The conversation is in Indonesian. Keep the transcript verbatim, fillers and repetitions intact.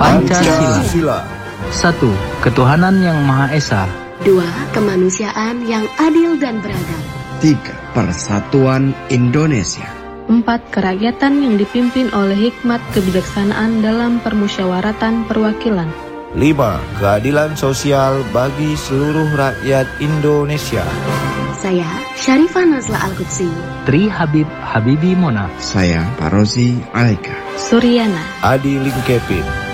Pancasila. Satu, ketuhanan yang Maha Esa. Dua, kemanusiaan yang adil dan beradab. Tiga, persatuan Indonesia. Empat, kerakyatan yang dipimpin oleh hikmat kebijaksanaan dalam permusyawaratan perwakilan. Lima, keadilan sosial bagi seluruh rakyat Indonesia. Saya, Syarifah Nazla Al-Qudsi. Tri Habib Habibi Mona. Saya, Parozi Alaika. Suryana. Adi Lingkepin.